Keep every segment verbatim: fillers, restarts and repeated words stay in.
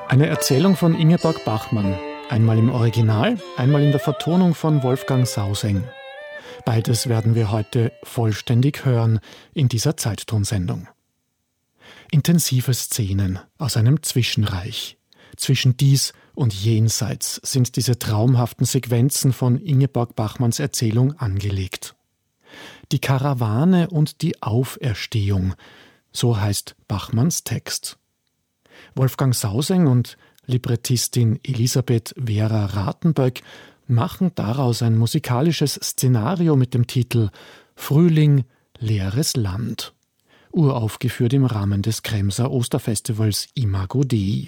Eine Erzählung von Ingeborg Bachmann, einmal im Original, einmal in der Vertonung von Wolfgang Sauseng. Beides werden wir heute vollständig hören in dieser Zeittonsendung. Intensive Szenen aus einem Zwischenreich. Zwischen dies und jenseits sind diese traumhaften Sequenzen von Ingeborg Bachmanns Erzählung angelegt. Die Karawane und die Auferstehung, so heißt Bachmanns Text. Wolfgang Sauseng und Librettistin Elisabeth Vera Ratenböck machen daraus ein musikalisches Szenario mit dem Titel Frühling, leeres Land, uraufgeführt im Rahmen des Kremser Osterfestivals Imago Dei.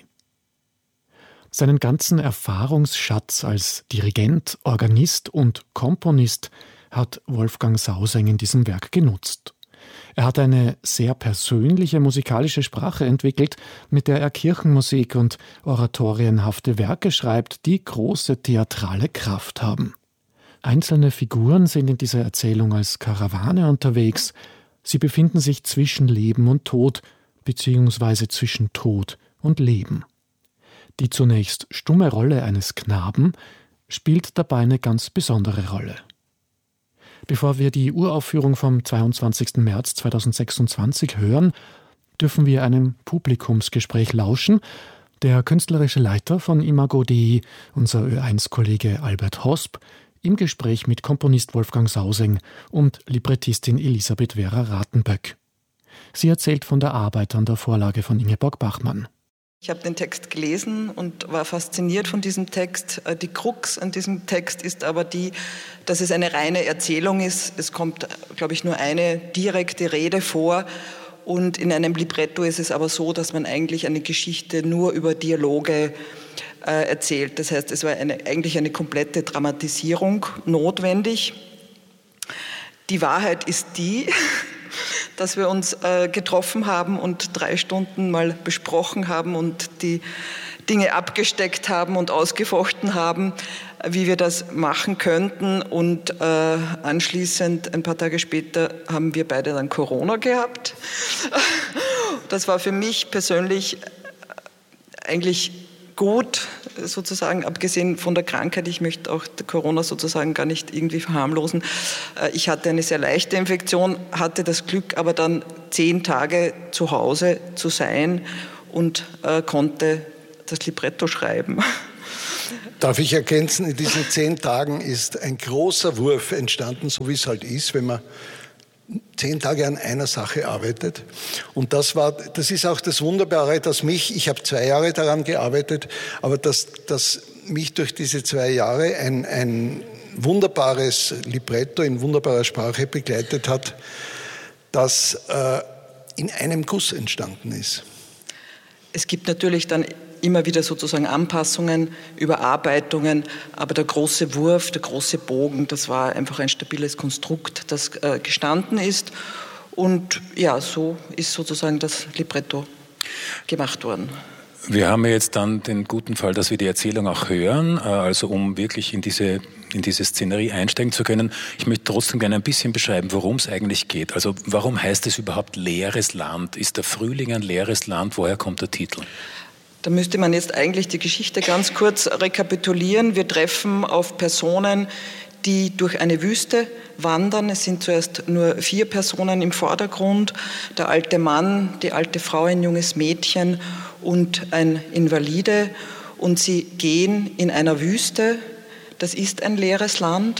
Seinen ganzen Erfahrungsschatz als Dirigent, Organist und Komponist hat Wolfgang Sauseng in diesem Werk genutzt. Er hat eine sehr persönliche musikalische Sprache entwickelt, mit der er Kirchenmusik und oratorienhafte Werke schreibt, die große theatrale Kraft haben. Einzelne Figuren sind in dieser Erzählung als Karawane unterwegs. Sie befinden sich zwischen Leben und Tod, beziehungsweise zwischen Tod und Leben. Die zunächst stumme Rolle eines Knaben spielt dabei eine ganz besondere Rolle. Bevor wir die Uraufführung vom zweiundzwanzigsten März zweitausendsechsundzwanzig hören, dürfen wir einem Publikumsgespräch lauschen. Der künstlerische Leiter von Imago Dei, unser Ö eins Kollege Albert Hosp, im Gespräch mit Komponist Wolfgang Sauseng und Librettistin Elisabeth Vera Ratenböck. Sie erzählt von der Arbeit an der Vorlage von Ingeborg Bachmann. Ich habe den Text gelesen und war fasziniert von diesem Text. Die Krux an diesem Text ist aber die, dass es eine reine Erzählung ist. Es kommt, glaube ich, nur eine direkte Rede vor. Und in einem Libretto ist es aber so, dass man eigentlich eine Geschichte nur über Dialoge äh, erzählt. Das heißt, es war eine, eigentlich eine komplette Dramatisierung notwendig. Die Wahrheit ist die, dass wir uns äh, getroffen haben und drei Stunden mal besprochen haben und die Dinge abgesteckt haben und ausgefochten haben, wie wir das machen könnten. Und äh, anschließend, ein paar Tage später, haben wir beide dann Corona gehabt. Das war für mich persönlich eigentlich gut, sozusagen, abgesehen von der Krankheit. Ich möchte auch Corona sozusagen gar nicht irgendwie verharmlosen. Ich hatte eine sehr leichte Infektion, hatte das Glück, aber dann zehn Tage zu Hause zu sein und äh, konnte das Libretto schreiben. Darf ich ergänzen, in diesen zehn Tagen ist ein großer Wurf entstanden, so wie es halt ist, wenn man zehn Tage an einer Sache arbeitet. Und das war, das ist auch das Wunderbare, dass mich, ich habe zwei Jahre daran gearbeitet, aber dass, dass mich durch diese zwei Jahre ein, ein wunderbares Libretto in wunderbarer Sprache begleitet hat, das äh, in einem Guss entstanden ist. Es gibt natürlich dann immer wieder sozusagen Anpassungen, Überarbeitungen, aber der große Wurf, der große Bogen, das war einfach ein stabiles Konstrukt, das äh, gestanden ist. Und ja, so ist sozusagen das Libretto gemacht worden. Wir haben ja jetzt dann den guten Fall, dass wir die Erzählung auch hören, also um wirklich in diese, in diese Szenerie einsteigen zu können. Ich möchte trotzdem gerne ein bisschen beschreiben, worum es eigentlich geht. Also warum heißt es überhaupt leeres Land? Ist der Frühling ein leeres Land? Woher kommt der Titel? Da müsste man jetzt eigentlich die Geschichte ganz kurz rekapitulieren. Wir treffen auf Personen, die durch eine Wüste wandern. Es sind zuerst nur vier Personen im Vordergrund. Der alte Mann, die alte Frau, ein junges Mädchen und ein Invalide. Und sie gehen in einer Wüste. Das ist ein leeres Land.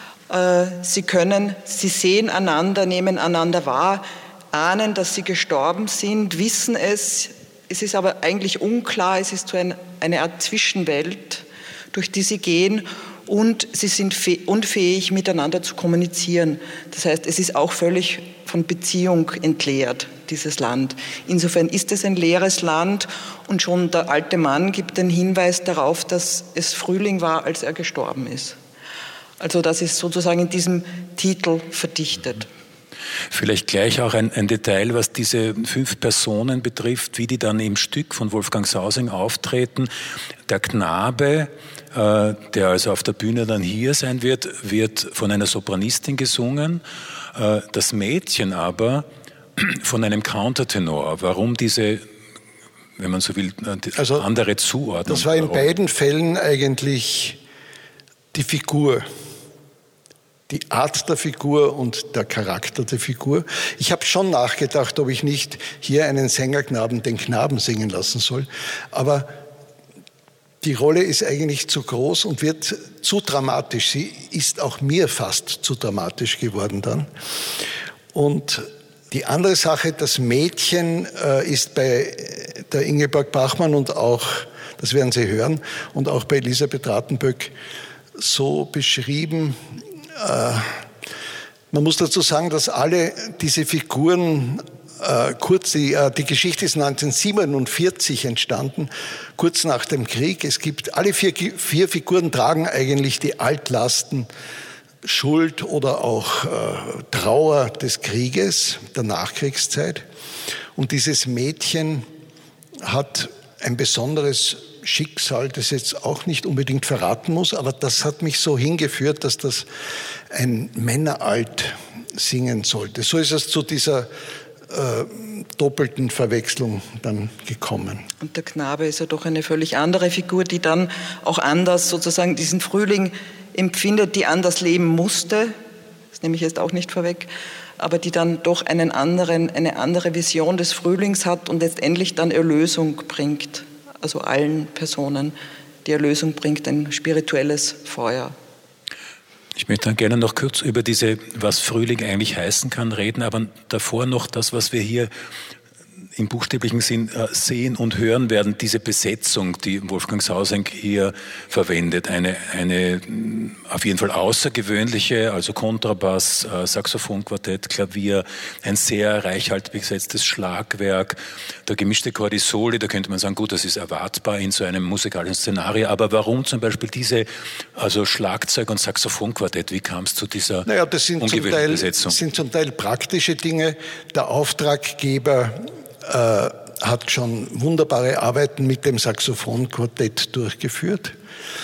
Sie können, sie sehen einander, nehmen einander wahr, ahnen, dass sie gestorben sind, wissen es. Es ist aber eigentlich unklar, es ist so ein, eine Art Zwischenwelt, durch die sie gehen und sie sind unfähig, miteinander zu kommunizieren. Das heißt, es ist auch völlig von Beziehung entleert, dieses Land. Insofern ist es ein leeres Land und schon der alte Mann gibt den Hinweis darauf, dass es Frühling war, als er gestorben ist. Also das ist sozusagen in diesem Titel verdichtet. Vielleicht gleich auch ein, ein Detail, was diese fünf Personen betrifft, wie die dann im Stück von Wolfgang Sauseng auftreten. Der Knabe, äh, der also auf der Bühne dann hier sein wird, wird von einer Sopranistin gesungen. Äh, das Mädchen aber von einem Countertenor. Warum diese wenn man so will, die also, andere Zuordnung. Das war in beiden Fällen eigentlich die Figur, die Art der Figur und der Charakter der Figur. Ich habe schon nachgedacht, ob ich nicht hier einen Sängerknaben den Knaben singen lassen soll, aber die Rolle ist eigentlich zu groß und wird zu dramatisch. Sie ist auch mir fast zu dramatisch geworden dann. Und die andere Sache, das Mädchen äh, ist bei der Ingeborg Bachmann und auch, das werden Sie hören, und auch bei Elisabeth Rathenböck so beschrieben. Äh, man muss dazu sagen, dass alle diese Figuren Äh, kurz, die, äh, die Geschichte ist neunzehnhundertsiebenundvierzig entstanden, kurz nach dem Krieg. Es gibt, alle vier, vier Figuren tragen eigentlich die Altlasten, Schuld oder auch äh, Trauer des Krieges, der Nachkriegszeit. Und dieses Mädchen hat ein besonderes Schicksal, das jetzt auch nicht unbedingt verraten muss, aber das hat mich so hingeführt, dass das ein Männeralt singen sollte. So ist es zu dieser Äh, doppelten Verwechslung dann gekommen. Und der Knabe ist ja doch eine völlig andere Figur, die dann auch anders sozusagen diesen Frühling empfindet, die anders leben musste, das nehme ich jetzt auch nicht vorweg, aber die dann doch einen anderen, eine andere Vision des Frühlings hat und letztendlich dann Erlösung bringt, also allen Personen die Erlösung bringt, ein spirituelles Feuer. Ich möchte dann gerne noch kurz über diese, was Frühling eigentlich heißen kann, reden, aber davor noch das, was wir hier im buchstäblichen Sinn äh, sehen und hören werden, diese Besetzung, die Wolfgang Sauseng hier verwendet, eine, eine auf jeden Fall außergewöhnliche, also Kontrabass, äh, Saxophonquartett, Klavier, ein sehr reichhaltig besetztes Schlagwerk, der gemischte Chordisoli, da könnte man sagen, gut, das ist erwartbar in so einem musikalischen Szenario, aber warum zum Beispiel diese, also Schlagzeug- und Saxophonquartett, wie kam es zu dieser naja, das sind ungewöhnlichen zum Teil, Besetzung? Das sind zum Teil praktische Dinge. Der Auftraggeber Äh, hat schon wunderbare Arbeiten mit dem Saxophonquartett durchgeführt.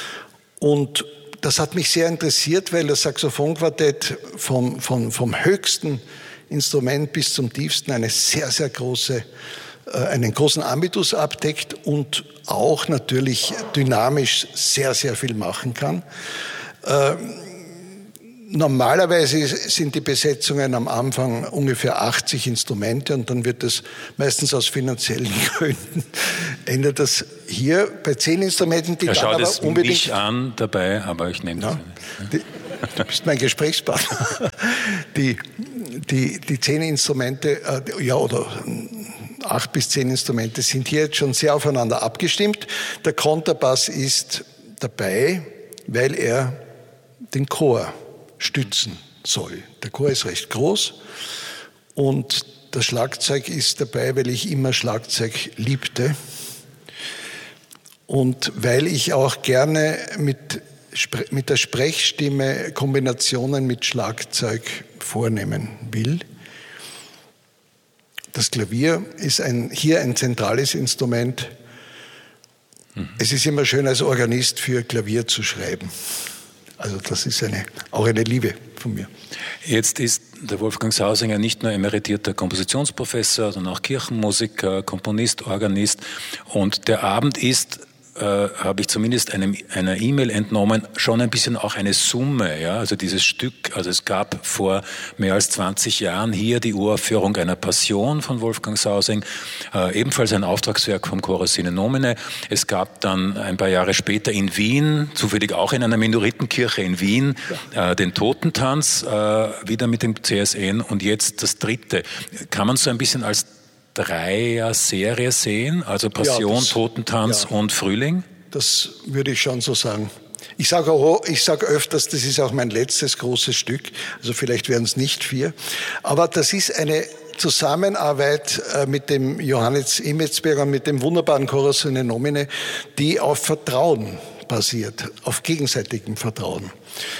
Und das hat mich sehr interessiert, weil das Saxophonquartett vom, vom, vom höchsten Instrument bis zum tiefsten eine sehr, sehr große, äh, einen großen Ambitus abdeckt und auch natürlich dynamisch sehr, sehr viel machen kann. Äh, Normalerweise sind die Besetzungen am Anfang ungefähr achtzig Instrumente und dann wird das meistens aus finanziellen Gründen ändert das hier bei zehn Instrumenten, die er dann schaut aber es unbedingt mich an dabei, aber ich nehme das ja, nicht. Die, du bist mein Gesprächspartner. Die, die, die zehn Instrumente, äh, ja oder acht bis zehn Instrumente sind hier jetzt schon sehr aufeinander abgestimmt. Der Kontrabass ist dabei, weil er den Chor stützen soll. Der Chor ist recht groß und das Schlagzeug ist dabei, weil ich immer Schlagzeug liebte und weil ich auch gerne mit, mit der Sprechstimme Kombinationen mit Schlagzeug vornehmen will. Das Klavier ist ein, hier ein zentrales Instrument. Mhm. Es ist immer schön, als Organist für Klavier zu schreiben. Also das ist eine, auch eine Liebe von mir. Jetzt ist der Wolfgang Sausinger nicht nur emeritierter Kompositionsprofessor, sondern auch Kirchenmusiker, Komponist, Organist. Und der Abend ist, äh, habe ich zumindest einem, einer E-Mail entnommen, schon ein bisschen auch eine Summe. Ja? Also dieses Stück, also es gab vor mehr als zwanzig Jahren hier die Uraufführung einer Passion von Wolfgang Sausing, äh, ebenfalls ein Auftragswerk vom Chorus Sine Nomine. Es gab dann ein paar Jahre später in Wien, zufällig auch in einer Minoritenkirche in Wien, äh, den Totentanz, äh, wieder mit dem C S N und jetzt das dritte. Kann man so ein bisschen als Dreier-Serie sehen, also Passion, ja, das, Totentanz ja. und Frühling? Das würde ich schon so sagen. Ich sage auch, ich sage öfters, das ist auch mein letztes großes Stück, also vielleicht werden es nicht vier, aber das ist eine Zusammenarbeit mit dem Johannes Imetzberger und mit dem wunderbaren Chorus Sine Nomine, die auf Vertrauen basiert, auf gegenseitigem Vertrauen.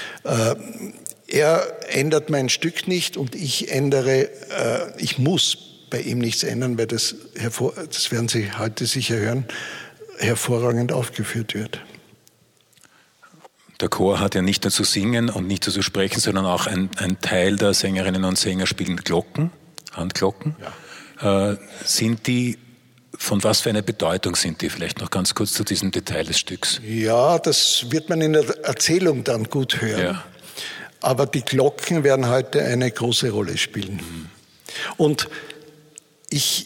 Er ändert mein Stück nicht und ich ändere, ich muss bei ihm nichts ändern, weil das, hervor, das werden Sie heute sicher hören, hervorragend aufgeführt wird. Der Chor hat ja nicht nur zu singen und nicht nur zu sprechen, sondern auch ein, ein Teil der Sängerinnen und Sänger spielen Glocken, Handglocken. Ja. Äh, sind die von was für einer Bedeutung sind die? Vielleicht noch ganz kurz zu diesem Detail des Stücks. Ja, das wird man in der Erzählung dann gut hören. Ja. Aber die Glocken werden heute eine große Rolle spielen. Mhm. Und ich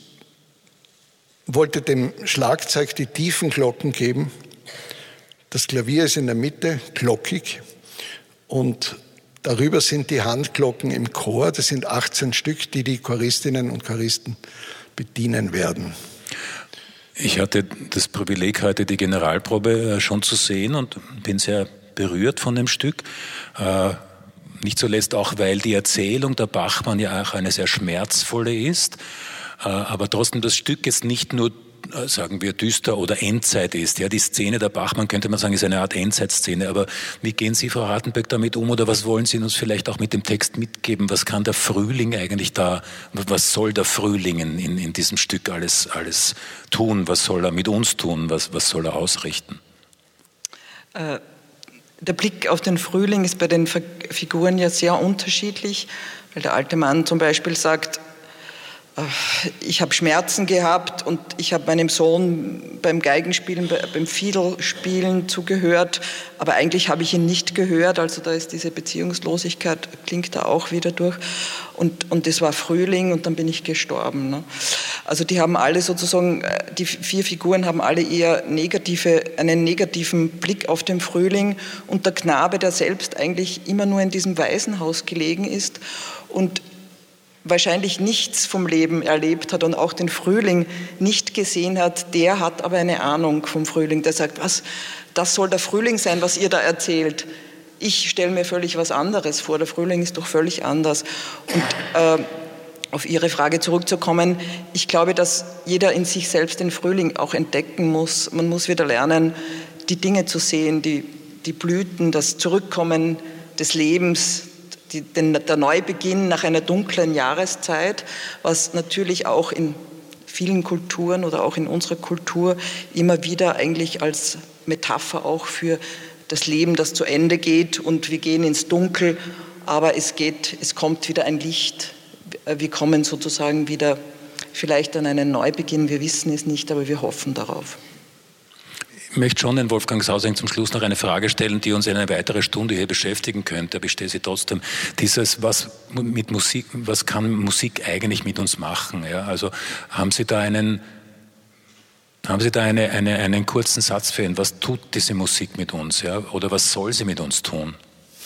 wollte dem Schlagzeug die tiefen Glocken geben. Das Klavier ist in der Mitte, glockig. Und darüber sind die Handglocken im Chor. Das sind achtzehn Stück, die die Choristinnen und Choristen bedienen werden. Ich hatte das Privileg, heute die Generalprobe schon zu sehen und bin sehr berührt von dem Stück. Nicht zuletzt auch, weil die Erzählung der Bachmann ja auch eine sehr schmerzvolle ist, aber trotzdem das Stück jetzt nicht nur, sagen wir, düster oder Endzeit ist. Ja, die Szene der Bachmann, könnte man sagen, ist eine Art Endzeitszene. Aber wie gehen Sie, Frau Hartenberg, damit um? Oder was wollen Sie uns vielleicht auch mit dem Text mitgeben? Was kann der Frühling eigentlich da, was soll der Frühling in, in, in diesem Stück alles, alles tun? Was soll er mit uns tun? Was, was soll er ausrichten? Äh, der Blick auf den Frühling ist bei den Figuren ja sehr unterschiedlich, weil der alte Mann zum Beispiel sagt, ich habe Schmerzen gehabt und ich habe meinem Sohn beim Geigenspielen, beim Fiedelspielen zugehört, aber eigentlich habe ich ihn nicht gehört, also da ist diese Beziehungslosigkeit, klingt da auch wieder durch. Und, und es war Frühling und dann bin ich gestorben. Ne? Also die haben alle sozusagen, die vier Figuren haben alle eher negative, einen negativen Blick auf den Frühling und der Knabe, der selbst eigentlich immer nur in diesem Waisenhaus gelegen ist und wahrscheinlich nichts vom Leben erlebt hat und auch den Frühling nicht gesehen hat, der hat aber eine Ahnung vom Frühling. Der sagt, was, das soll der Frühling sein, was ihr da erzählt. Ich stelle mir völlig was anderes vor. Der Frühling ist doch völlig anders. Und äh, auf Ihre Frage zurückzukommen, ich glaube, dass jeder in sich selbst den Frühling auch entdecken muss. Man muss wieder lernen, die Dinge zu sehen, die, die Blüten, das Zurückkommen des Lebens, Die, den, der Neubeginn nach einer dunklen Jahreszeit, was natürlich auch in vielen Kulturen oder auch in unserer Kultur immer wieder eigentlich als Metapher auch für das Leben, das zu Ende geht und wir gehen ins Dunkel, aber es geht, es kommt wieder ein Licht. Wir kommen sozusagen wieder vielleicht an einen Neubeginn, wir wissen es nicht, aber wir hoffen darauf. Ich möchte schon den Wolfgang Sausing zum Schluss noch eine Frage stellen, die uns in eine weitere Stunde hier beschäftigen könnte, aber ich stelle sie trotzdem. Dieses, was mit Musik, was kann Musik eigentlich mit uns machen? Ja, also haben Sie da einen, haben Sie da eine, eine, einen kurzen Satz für ihn? Was tut diese Musik mit uns? Ja? Oder was soll sie mit uns tun?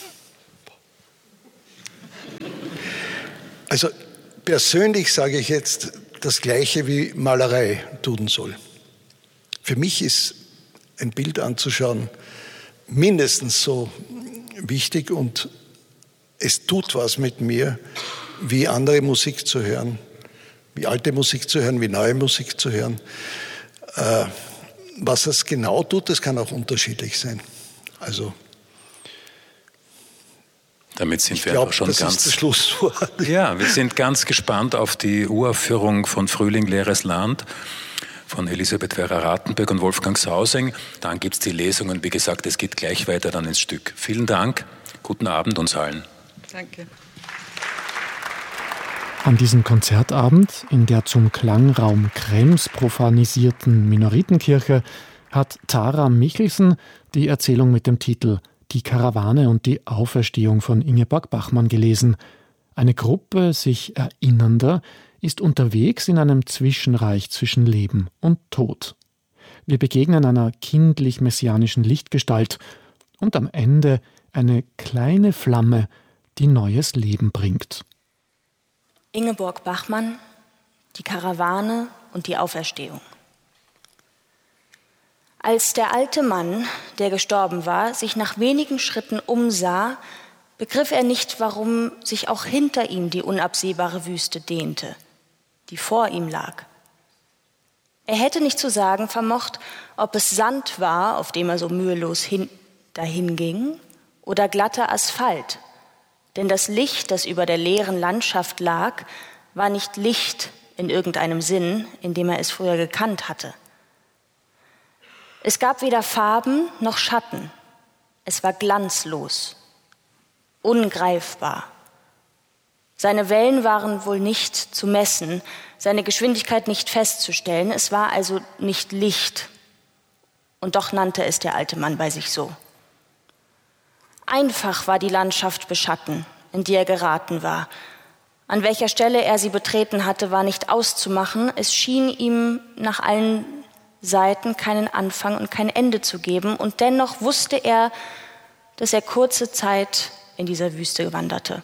Also persönlich sage ich jetzt das Gleiche wie Malerei tun soll. Für mich ist ein Bild anzuschauen, mindestens so wichtig und es tut was mit mir, wie andere Musik zu hören, wie alte Musik zu hören, wie neue Musik zu hören. Äh, was es genau tut, das kann auch unterschiedlich sein. Also damit sind ich wir glaub, einfach schon das ganz. Ist das Schlusswort. Ja, wir sind ganz gespannt auf die Uraufführung von Frühling, leeres Land von Elisabeth Werra-Rathenberg und Wolfgang Sausing. Dann gibt es die Lesung und wie gesagt, es geht gleich weiter dann ins Stück. Vielen Dank, guten Abend uns allen. Danke. An diesem Konzertabend in der zum Klangraum Krems profanisierten Minoritenkirche hat Tara Michelsen die Erzählung mit dem Titel Die Karawane und die Auferstehung von Ingeborg Bachmann gelesen. Eine Gruppe sich Erinnernder ist unterwegs in einem Zwischenreich zwischen Leben und Tod. Wir begegnen einer kindlich-messianischen Lichtgestalt und am Ende eine kleine Flamme, die neues Leben bringt. Ingeborg Bachmann, die Karawane und die Auferstehung. Als der alte Mann, der gestorben war, sich nach wenigen Schritten umsah, begriff er nicht, warum sich auch hinter ihm die unabsehbare Wüste dehnte, die vor ihm lag. Er hätte nicht zu sagen vermocht, ob es Sand war, auf dem er so mühelos hin, dahin ging, oder glatter Asphalt. Denn das Licht, das über der leeren Landschaft lag, war nicht Licht in irgendeinem Sinn, in dem er es früher gekannt hatte. Es gab weder Farben noch Schatten. Es war glanzlos, ungreifbar. Seine Wellen waren wohl nicht zu messen, seine Geschwindigkeit nicht festzustellen, es war also nicht Licht. Und doch nannte es der alte Mann bei sich so. Einfach war die Landschaft beschatten, in die er geraten war. An welcher Stelle er sie betreten hatte, war nicht auszumachen. Es schien ihm nach allen Seiten keinen Anfang und kein Ende zu geben. Und dennoch wusste er, dass er kurze Zeit in dieser Wüste wanderte.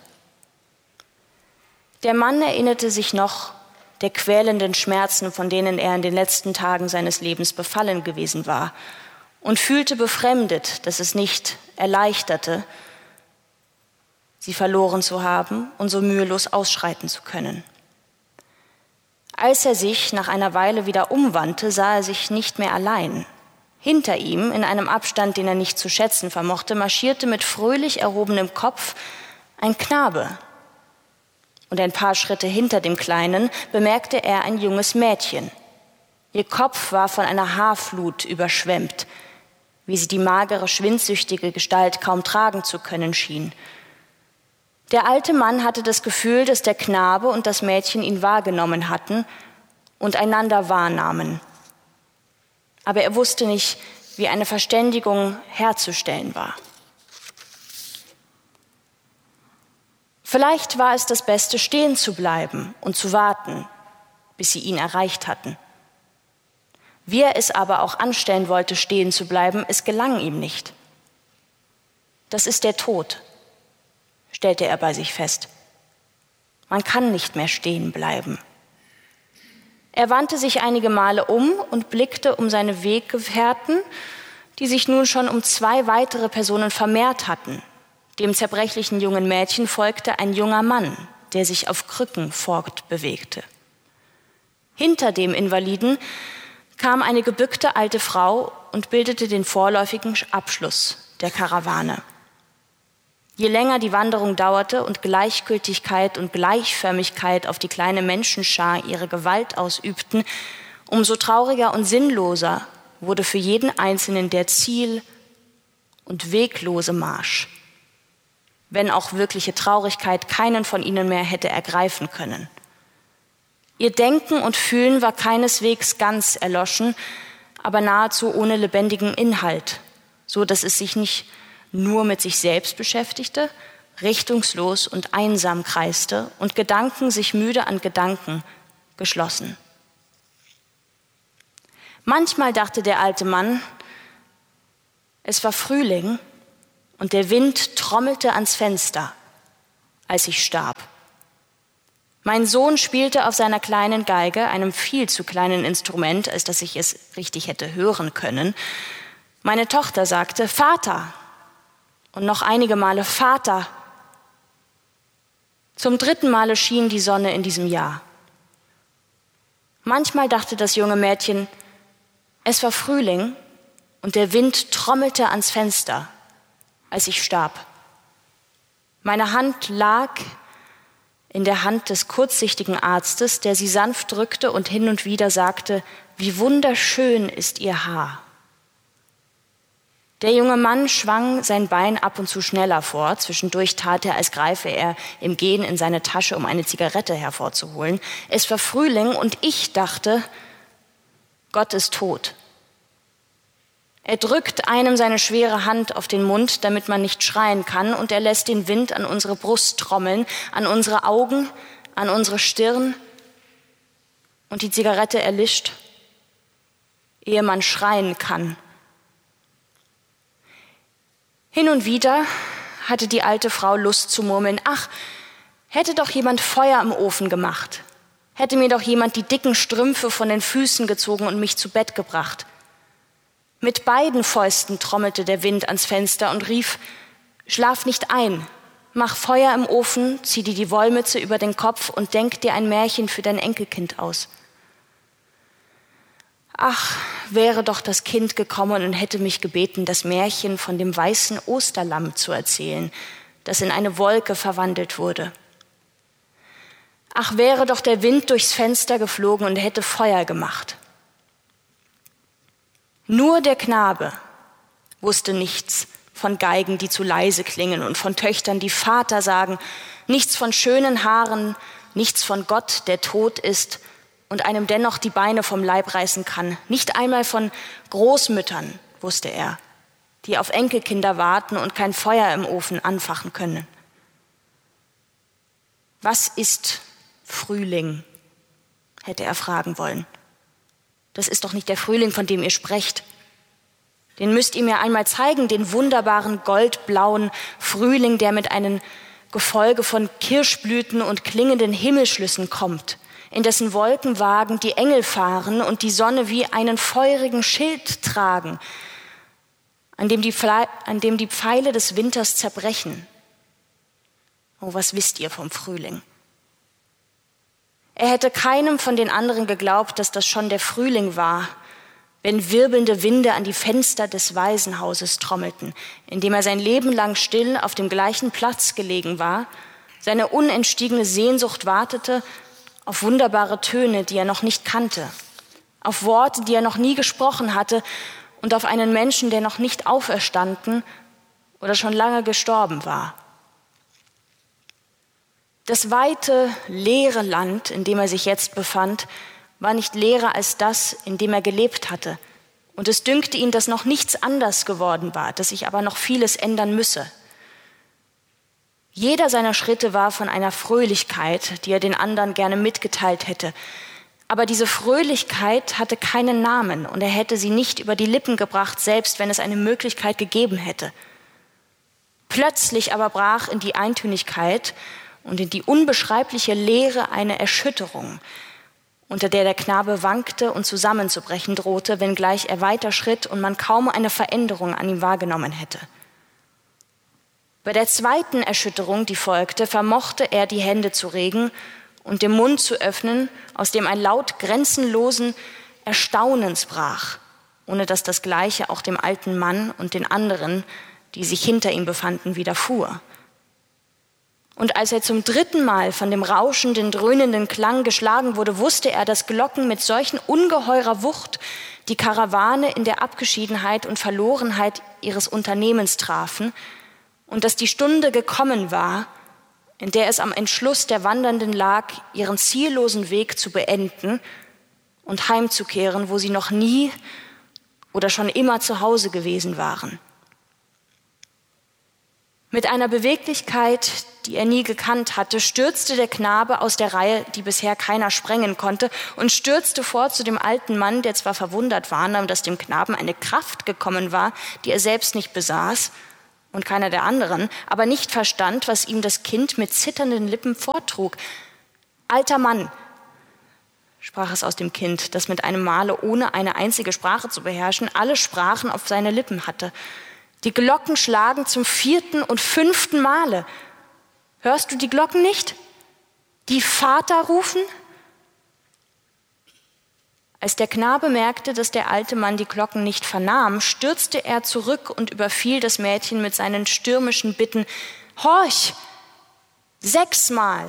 Der Mann erinnerte sich noch der quälenden Schmerzen, von denen er in den letzten Tagen seines Lebens befallen gewesen war, und fühlte befremdet, dass es nicht erleichterte, sie verloren zu haben und so mühelos ausschreiten zu können. Als er sich nach einer Weile wieder umwandte, sah er sich nicht mehr allein. Hinter ihm, in einem Abstand, den er nicht zu schätzen vermochte, marschierte mit fröhlich erhobenem Kopf ein Knabe. Und ein paar Schritte hinter dem Kleinen bemerkte er ein junges Mädchen. Ihr Kopf war von einer Haarflut überschwemmt, wie sie die magere, schwindsüchtige Gestalt kaum tragen zu können schien. Der alte Mann hatte das Gefühl, dass der Knabe und das Mädchen ihn wahrgenommen hatten und einander wahrnahmen. Aber er wusste nicht, wie eine Verständigung herzustellen war. Vielleicht war es das Beste, stehen zu bleiben und zu warten, bis sie ihn erreicht hatten. Wie er es aber auch anstellen wollte, stehen zu bleiben, es gelang ihm nicht. Das ist der Tod, stellte er bei sich fest. Man kann nicht mehr stehen bleiben. Er wandte sich einige Male um und blickte um seine Weggefährten, die sich nun schon um zwei weitere Personen vermehrt hatten. Dem zerbrechlichen jungen Mädchen folgte ein junger Mann, der sich auf Krücken fortbewegte. Hinter dem Invaliden kam eine gebückte alte Frau und bildete den vorläufigen Abschluss der Karawane. Je länger die Wanderung dauerte und Gleichgültigkeit und Gleichförmigkeit auf die kleine Menschenschar ihre Gewalt ausübten, umso trauriger und sinnloser wurde für jeden Einzelnen der ziel- und weglose Marsch, wenn auch wirkliche Traurigkeit keinen von ihnen mehr hätte ergreifen können. Ihr Denken und Fühlen war keineswegs ganz erloschen, aber nahezu ohne lebendigen Inhalt, so dass es sich nicht nur mit sich selbst beschäftigte, richtungslos und einsam kreiste und Gedanken sich müde an Gedanken geschlossen. Manchmal dachte der alte Mann, es war Frühling und der Wind trommelte ans Fenster, als ich starb. Mein Sohn spielte auf seiner kleinen Geige, einem viel zu kleinen Instrument, als dass ich es richtig hätte hören können. Meine Tochter sagte, Vater, und noch einige Male, Vater. Zum dritten Male schien die Sonne in diesem Jahr. Manchmal dachte das junge Mädchen, es war Frühling und der Wind trommelte ans Fenster, als ich starb. Meine Hand lag in der Hand des kurzsichtigen Arztes, der sie sanft drückte und hin und wieder sagte, wie wunderschön ist ihr Haar. Der junge Mann schwang sein Bein ab und zu schneller vor. Zwischendurch tat er, als greife er im Gehen in seine Tasche, um eine Zigarette hervorzuholen. Es war Frühling und ich dachte, Gott ist tot. Er drückt einem seine schwere Hand auf den Mund, damit man nicht schreien kann, und er lässt den Wind an unsere Brust trommeln, an unsere Augen, an unsere Stirn. Und die Zigarette erlischt, ehe man schreien kann. Hin und wieder hatte die alte Frau Lust zu murmeln, ach, hätte doch jemand Feuer im Ofen gemacht, hätte mir doch jemand die dicken Strümpfe von den Füßen gezogen und mich zu Bett gebracht. Mit beiden Fäusten trommelte der Wind ans Fenster und rief, schlaf nicht ein, mach Feuer im Ofen, zieh dir die Wollmütze über den Kopf und denk dir ein Märchen für dein Enkelkind aus. Ach, wäre doch das Kind gekommen und hätte mich gebeten, das Märchen von dem weißen Osterlamm zu erzählen, das in eine Wolke verwandelt wurde. Ach, wäre doch der Wind durchs Fenster geflogen und hätte Feuer gemacht. Nur der Knabe wusste nichts von Geigen, die zu leise klingen und von Töchtern, die Vater sagen, nichts von schönen Haaren, nichts von Gott, der tot ist und einem dennoch die Beine vom Leib reißen kann. Nicht einmal von Großmüttern, wusste er, die auf Enkelkinder warten und kein Feuer im Ofen anfachen können. Was ist Frühling? Hätte er fragen wollen. Das ist doch nicht der Frühling, von dem ihr sprecht. Den müsst ihr mir einmal zeigen, den wunderbaren goldblauen Frühling, der mit einem Gefolge von Kirschblüten und klingenden Himmelschlüssen kommt, in dessen Wolkenwagen die Engel fahren und die Sonne wie einen feurigen Schild tragen, an dem die, Pfle- an dem die Pfeile des Winters zerbrechen. Oh, was wisst ihr vom Frühling? Er hätte keinem von den anderen geglaubt, dass das schon der Frühling war, wenn wirbelnde Winde an die Fenster des Waisenhauses trommelten, in dem er sein Leben lang still auf dem gleichen Platz gelegen war, seine unentstiegene Sehnsucht wartete auf wunderbare Töne, die er noch nicht kannte, auf Worte, die er noch nie gesprochen hatte und auf einen Menschen, der noch nicht auferstanden oder schon lange gestorben war. Das weite, leere Land, in dem er sich jetzt befand, war nicht leerer als das, in dem er gelebt hatte. Und es dünkte ihn, dass noch nichts anders geworden war, dass sich aber noch vieles ändern müsse. Jeder seiner Schritte war von einer Fröhlichkeit, die er den anderen gerne mitgeteilt hätte. Aber diese Fröhlichkeit hatte keinen Namen und er hätte sie nicht über die Lippen gebracht, selbst wenn es eine Möglichkeit gegeben hätte. Plötzlich aber brach in die Eintönigkeit und in die unbeschreibliche Leere eine Erschütterung, unter der der Knabe wankte und zusammenzubrechen drohte, wenngleich er weiter schritt und man kaum eine Veränderung an ihm wahrgenommen hätte. Bei der zweiten Erschütterung, die folgte, vermochte er, die Hände zu regen und den Mund zu öffnen, aus dem ein Laut grenzenlosen Erstaunens brach, ohne dass das Gleiche auch dem alten Mann und den anderen, die sich hinter ihm befanden, widerfuhr. Und als er zum dritten Mal von dem rauschenden, dröhnenden Klang geschlagen wurde, wusste er, dass Glocken mit solchen ungeheurer Wucht die Karawane in der Abgeschiedenheit und Verlorenheit ihres Unternehmens trafen und dass die Stunde gekommen war, in der es am Entschluss der Wandernden lag, ihren ziellosen Weg zu beenden und heimzukehren, wo sie noch nie oder schon immer zu Hause gewesen waren. Mit einer Beweglichkeit, die er nie gekannt hatte, stürzte der Knabe aus der Reihe, die bisher keiner sprengen konnte, und stürzte vor zu dem alten Mann, der zwar verwundert wahrnahm, dass dem Knaben eine Kraft gekommen war, die er selbst nicht besaß und keiner der anderen, aber nicht verstand, was ihm das Kind mit zitternden Lippen vortrug. »Alter Mann«, sprach es aus dem Kind, das mit einem Male, ohne eine einzige Sprache zu beherrschen, alle Sprachen auf seine Lippen hatte. Die Glocken schlagen zum vierten und fünften Male. Hörst du die Glocken nicht? Die Vater rufen? Als der Knabe merkte, dass der alte Mann die Glocken nicht vernahm, stürzte er zurück und überfiel das Mädchen mit seinen stürmischen Bitten. Horch! Sechsmal!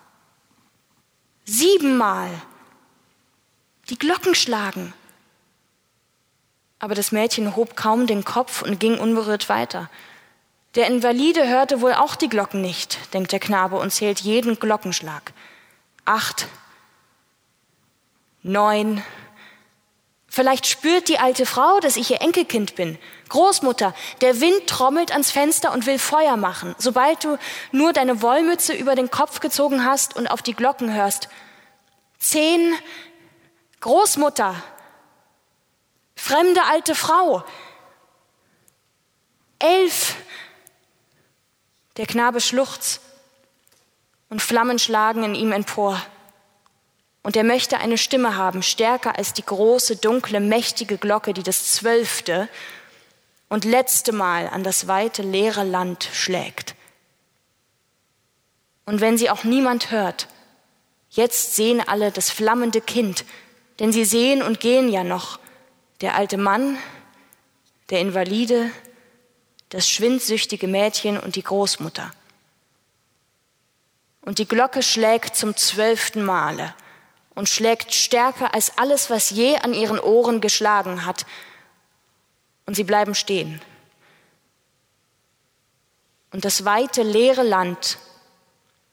Siebenmal! Die Glocken schlagen! Aber das Mädchen hob kaum den Kopf und ging unberührt weiter. Der Invalide hörte wohl auch die Glocken nicht, denkt der Knabe und zählt jeden Glockenschlag. Acht, neun. Vielleicht spürt die alte Frau, dass ich ihr Enkelkind bin. Großmutter, der Wind trommelt ans Fenster und will Feuer machen, sobald du nur deine Wollmütze über den Kopf gezogen hast und auf die Glocken hörst. Zehn. Großmutter. Fremde alte Frau. Elf. Der Knabe schluchzt und Flammen schlagen in ihm empor. Und er möchte eine Stimme haben, stärker als die große, dunkle, mächtige Glocke, die das zwölfte und letzte Mal an das weite, leere Land schlägt. Und wenn sie auch niemand hört, jetzt sehen alle das flammende Kind, denn sie sehen und gehen ja noch. Der alte Mann, der Invalide, das schwindsüchtige Mädchen und die Großmutter. Und die Glocke schlägt zum zwölften Male und schlägt stärker als alles, was je an ihren Ohren geschlagen hat. Und sie bleiben stehen. Und das weite, leere Land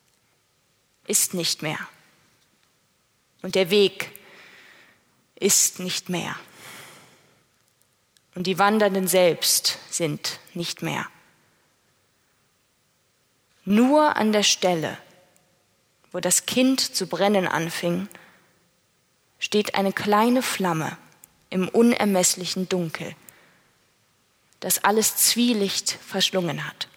ist nicht mehr. Und der Weg ist nicht mehr. Und die Wandernden selbst sind nicht mehr. Nur an der Stelle, wo das Kind zu brennen anfing, steht eine kleine Flamme im unermesslichen Dunkel, das alles Zwielicht verschlungen hat.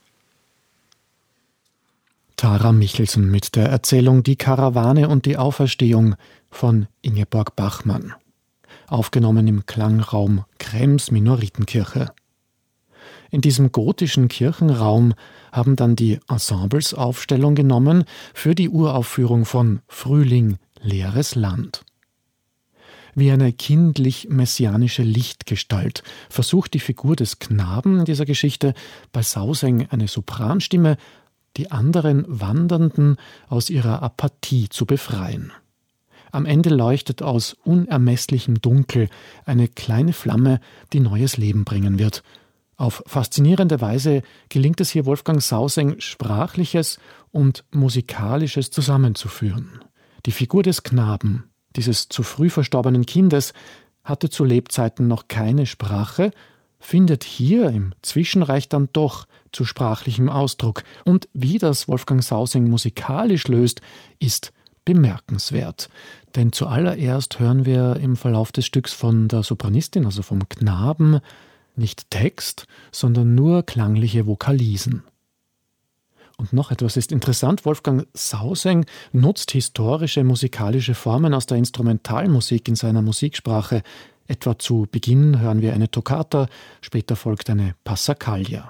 Tara Michelsen mit der Erzählung Die Karawane und die Auferstehung von Ingeborg Bachmann. Aufgenommen im Klangraum Krems Minoritenkirche. In diesem gotischen Kirchenraum haben dann die Ensembles Aufstellung genommen für die Uraufführung von Frühling, leeres Land. Wie eine kindlich-messianische Lichtgestalt versucht die Figur des Knaben in dieser Geschichte bei Sauseng eine Sopranstimme, die anderen Wandernden aus ihrer Apathie zu befreien. Am Ende leuchtet aus unermesslichem Dunkel eine kleine Flamme, die neues Leben bringen wird. Auf faszinierende Weise gelingt es hier Wolfgang Sauseng, Sprachliches und Musikalisches zusammenzuführen. Die Figur des Knaben, dieses zu früh verstorbenen Kindes, hatte zu Lebzeiten noch keine Sprache, findet hier im Zwischenreich dann doch zu sprachlichem Ausdruck. Und wie das Wolfgang Sauseng musikalisch löst, ist bemerkenswert. Denn zuallererst hören wir im Verlauf des Stücks von der Sopranistin, also vom Knaben, nicht Text, sondern nur klangliche Vokalisen. Und noch etwas ist interessant, Wolfgang Sauseng nutzt historische musikalische Formen aus der Instrumentalmusik in seiner Musiksprache. Etwa zu Beginn hören wir eine Toccata, später folgt eine Passacaglia.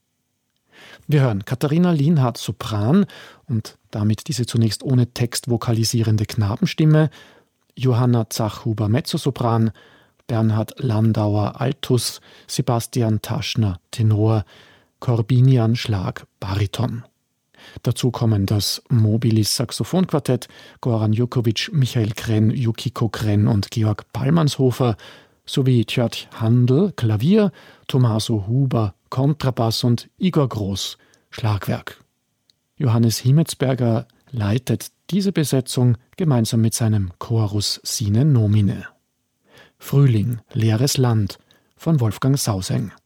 Wir hören Katharina Lienhardt Sopran und damit diese zunächst ohne Text vokalisierende Knabenstimme, Johanna Zachhuber Mezzosopran, Bernhard Landauer Altus, Sebastian Taschner Tenor, Corbinian Schlag Bariton. Dazu kommen das Mobilis Saxophonquartett, Goran Jukovic, Michael Krenn, Yukiko Krenn und Georg Pallmannshofer sowie Tjört Handel Klavier, Tommaso Huber Kontrabass und Igor Groß Schlagwerk. Johannes Himmetsberger leitet diese Besetzung gemeinsam mit seinem Chorus Sine Nomine. Frühling, leeres Land von Wolfgang Sauseng.